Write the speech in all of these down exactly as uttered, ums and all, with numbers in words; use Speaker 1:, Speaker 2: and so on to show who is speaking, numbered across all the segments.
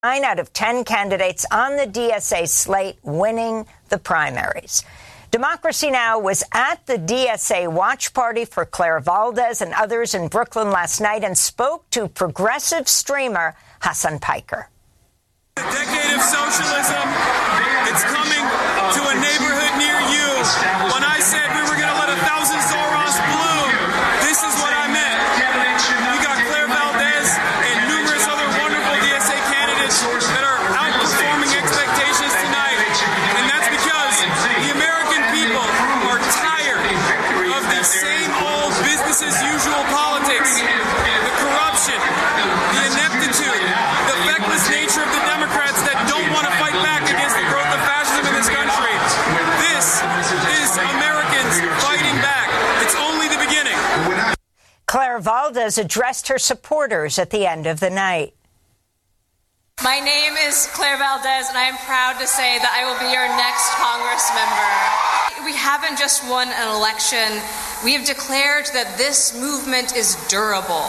Speaker 1: Nine out of ten candidates on the D S A slate winning the primaries. Democracy Now! Was at the D S A watch party for Claire Valdez and others in Brooklyn last night and spoke to progressive streamer Hassan Piker.
Speaker 2: A decade of socialism, it's coming to a neighborhood near you. When I said we were going to let a thousand Zoros bloom, this is what I meant. We got Claire Valdez and numerous other wonderful D S A candidates that are outperforming expectations tonight. And that's because the American people are tired of the same old business as usual politics, the corruption, the ineptitude, the feckless nature of the Democrats that don't want to fight back against the growth of fascism in this country. This is Americans fighting back. It's only the beginning.
Speaker 1: Claire Valdez addressed her supporters at the end of the night.
Speaker 3: My name is Claire Valdez, and I am proud to say that I will be your next Congress member. We haven't just won an election. We have declared that this movement is durable.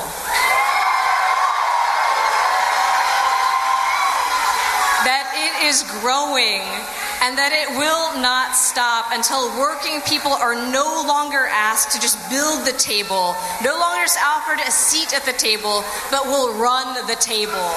Speaker 3: That it is growing, and that it will not stop until working people are no longer asked to just build the table, no longer just offered a seat at the table, but will run the table.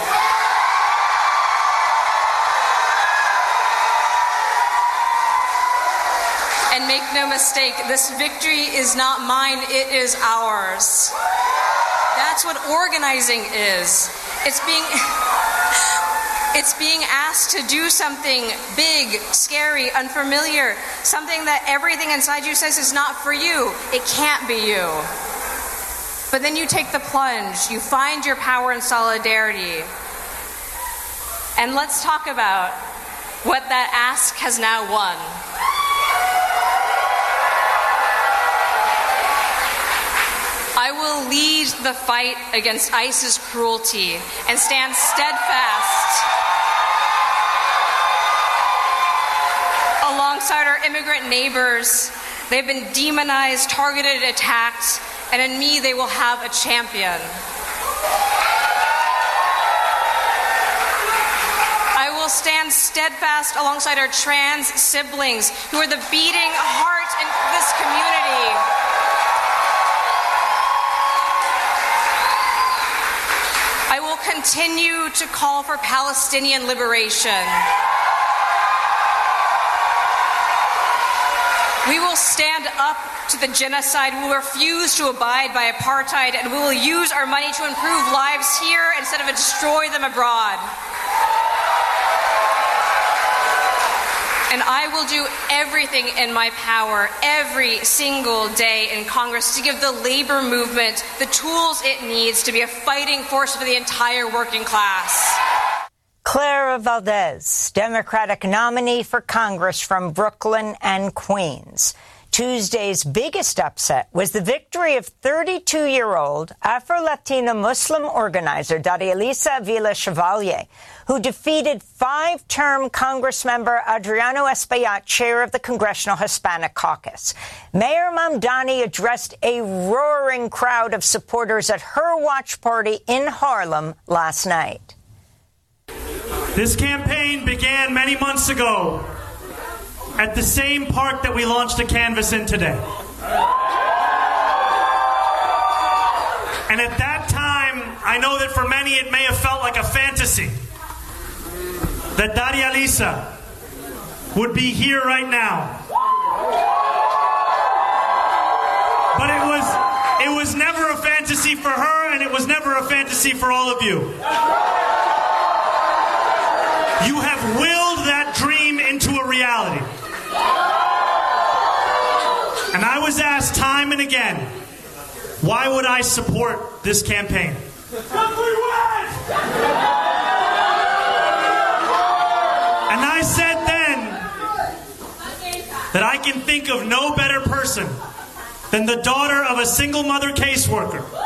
Speaker 3: And make no mistake, this victory is not mine, it is ours. That's what organizing is. It's being... It's being asked to do something big, scary, unfamiliar, something that everything inside you says is not for you. It can't be you. But then you take the plunge, you find your power and solidarity. And let's talk about what that ask has now won. I will lead the fight against ICE's cruelty and stand steadfast alongside our immigrant neighbors. They've been demonized, targeted, attacked, and in me they will have a champion. I will stand steadfast alongside our trans siblings who are the beating heart in this community. I will continue to call for Palestinian liberation. We will stand up to the genocide. We will refuse to abide by apartheid, and we will use our money to improve lives here instead of destroy them abroad. And I will do everything in my power every single day in Congress to give the labor movement the tools it needs to be a fighting force for the entire working class.
Speaker 1: Claire Valdez, Democratic nominee for Congress from Brooklyn and Queens. Tuesday's biggest upset was the victory of thirty-two-year-old Afro-Latina Muslim organizer Darialisa Villa-Chevalier, who defeated five-term Congress member Adriano Espaillat, chair of the Congressional Hispanic Caucus. Mayor Mamdani addressed a roaring crowd of supporters at her watch party in Harlem last night.
Speaker 4: This campaign began many months ago at the same park that we launched a canvas in today. And at that time, I know that for many it may have felt like a fantasy that Darialisa would be here right now. But it was it was never a fantasy for her, and it was never a fantasy for all of you. You have willed that dream into a reality. And I was asked time and again, why would I support this campaign? And I said then that I can think of no better person than the daughter of a single mother caseworker